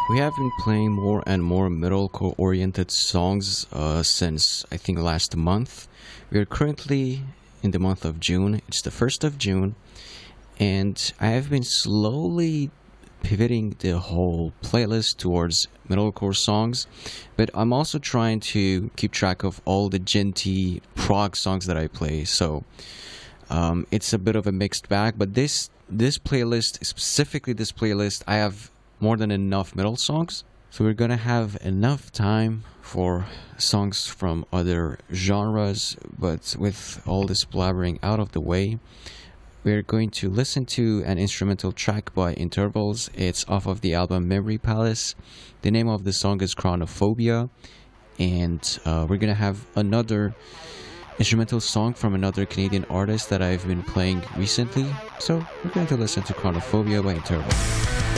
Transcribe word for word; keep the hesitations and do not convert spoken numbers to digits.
We have been playing more and more metalcore oriented songs uh, since I think last month. We are currently in the month of June. It's the first of June, and I have been slowly pivoting the whole playlist towards metalcore songs, but I'm also trying to keep track of all the genty prog songs that I play. So um, it's a bit of a mixed bag, but this this playlist, specifically this playlist, I have more than enough metal songs, so we're gonna have enough time for songs from other genres. But with all this blabbering out of the way, we're going to listen to an instrumental track by Intervals. It's off of the album Memory Palace. The name of the song is Chronophobia, and uh, we're gonna have another instrumental song from another Canadian artist that I've been playing recently. So we're going to listen to Chronophobia by Intervals.